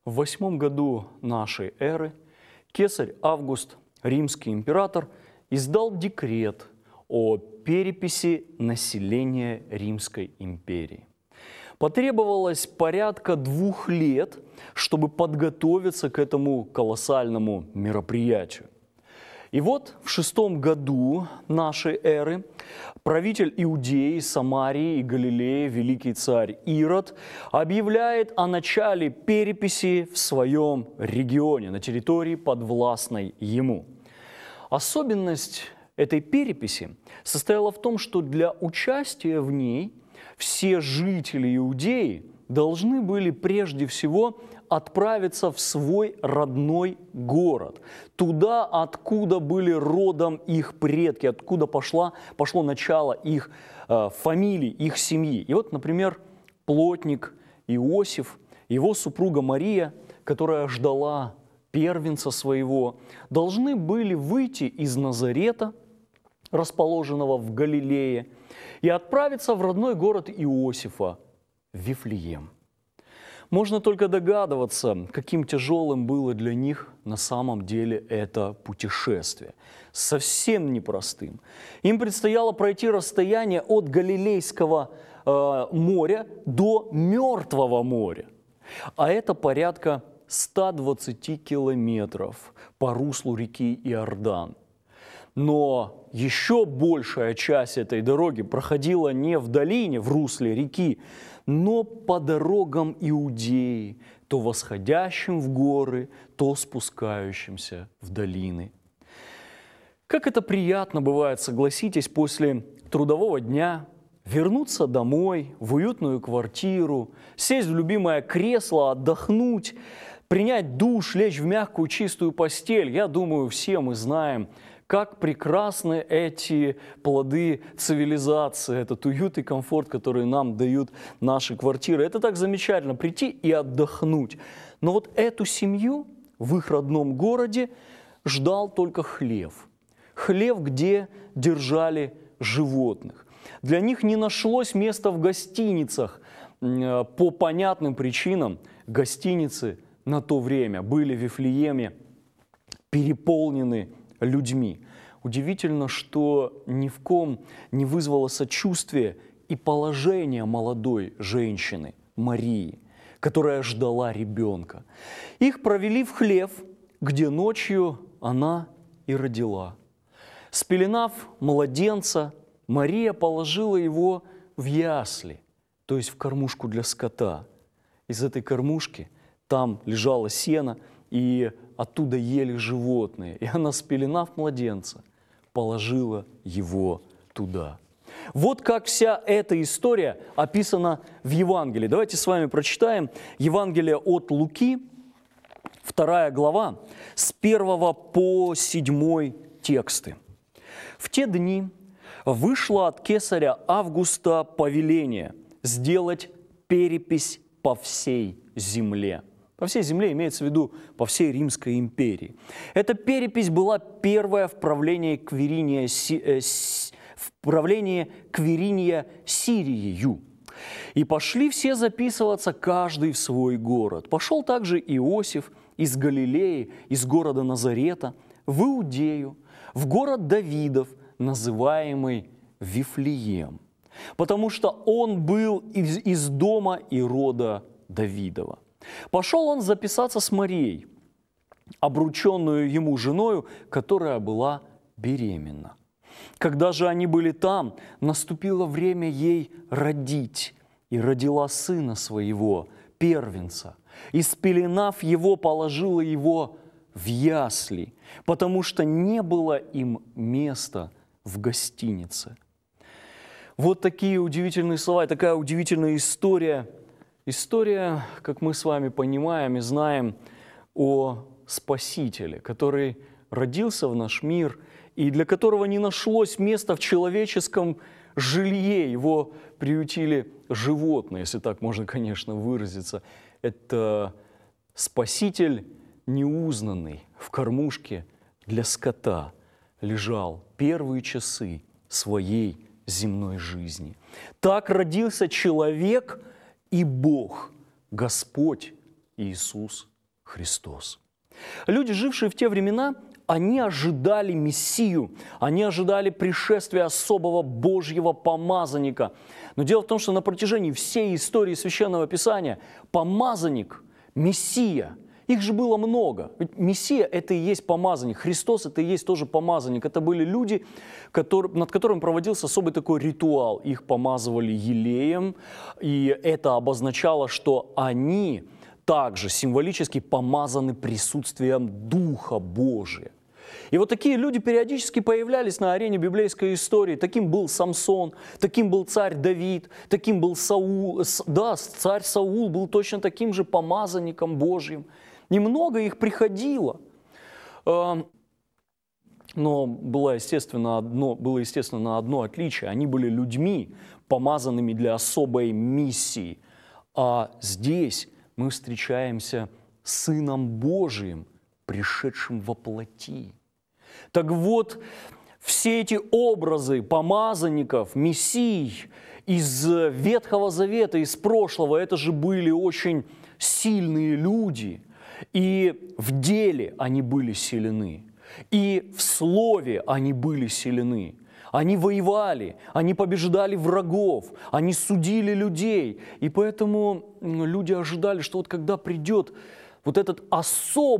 В 8 году нашей эры кесарь Август, римский император, издал декрет о переписи населения Римской империи. Потребовалось порядка 2 лет, чтобы подготовиться к этому колоссальному мероприятию. И вот в 6 году нашей эры правитель Иудеи, Самарии и Галилеи, великий царь Ирод, объявляет о начале переписи в своем регионе, на территории, подвластной ему. Особенность этой переписи состояла в том, что для участия в ней все жители Иудеи должны были прежде всего отправиться в свой родной город, туда, откуда были родом их предки, откуда пошло начало их фамилии, их семьи. И вот, например, плотник Иосиф, его супруга Мария, которая ждала первенца своего, должны были выйти из Назарета, расположенного в Галилее, и отправиться в родной город Иосифа, в Вифлеем. Можно только догадываться, каким тяжелым было для них на самом деле это путешествие. Совсем непростым. Им предстояло пройти расстояние от Галилейского моря до Мертвого моря. А это порядка 120 километров по руслу реки Иордан. Но еще большая часть этой дороги проходила не в долине, в русле реки, но по дорогам Иудеи, то восходящим в горы, то спускающимся в долины. Как это приятно бывает, согласитесь, после трудового дня вернуться домой, в уютную квартиру, сесть в любимое кресло, отдохнуть, принять душ, лечь в мягкую чистую постель. Я думаю, все мы знаем, как прекрасны эти плоды цивилизации, этот уют и комфорт, который нам дают наши квартиры. Это так замечательно, прийти и отдохнуть. Но вот эту семью в их родном городе ждал только хлев. Хлев, где держали животных. Для них не нашлось места в гостиницах. По понятным причинам гостиницы на то время были в Вифлееме переполнены людьми. Удивительно, что ни в ком не вызвало сочувствия и положение молодой женщины Марии, которая ждала ребенка. Их провели в хлев, где ночью она и родила. Спеленав младенца, Мария положила его в ясли, то есть в кормушку для скота. Из этой кормушки там лежало сено, и оттуда ели животные. И она, спеленав младенца, положила его туда. Вот как вся эта история описана в Евангелии. Давайте с вами прочитаем Евангелие от Луки, 2 глава, с 1 по 7 тексты. «В те дни вышло от кесаря Августа повеление сделать перепись по всей земле». По всей земле имеется в виду по всей Римской империи. Эта перепись была первая в правлении Квириния Сирией. И пошли все записываться, каждый в свой город. Пошел также Иосиф из Галилеи, из города Назарета, в Иудею, в город Давидов, называемый Вифлеем, потому что он был из дома и рода Давидова. Пошел он записаться с Марией, обрученную ему женою, которая была беременна. Когда же они были там, наступило время ей родить, и родила сына своего, первенца, и, спеленав его, положила его в ясли, потому что не было им места в гостинице». Вот такие удивительные слова, такая удивительная история. История, как мы с вами понимаем и знаем, о Спасителе, который родился в наш мир и для которого не нашлось места в человеческом жилье. Его приютили животные, если так можно, конечно, выразиться. Это Спаситель неузнанный в кормушке для скота лежал первые часы своей земной жизни. Так родился человек и Бог, Господь Иисус Христос. Люди, жившие в те времена, они ожидали Мессию, они ожидали пришествия особого Божьего помазанника. Но дело в том, что на протяжении всей истории Священного Писания помазанник, Мессия, их же было много. Ведь Мессия – это и есть помазанник, Христос – это и есть тоже помазанник. Это были люди, над которыми проводился особый такой ритуал. Их помазывали елеем, и это обозначало, что они также символически помазаны присутствием Духа Божия. И вот такие люди периодически появлялись на арене библейской истории. Таким был Самсон, таким был царь Давид, таким был Саул. Да, царь Саул был точно таким же помазанником Божьим. Немного их приходило. Но было, естественно, одно отличие. Они были людьми, помазанными для особой миссии. А здесь мы встречаемся с Сыном Божиим, пришедшим во плоти. Так вот, все эти образы помазанников, мессий из Ветхого Завета, из прошлого, это же были очень сильные люди. И в деле они были сильны, и в слове они были сильны. Они воевали, они побеждали врагов, они судили людей. И поэтому люди ожидали, что вот когда придет вот этот особый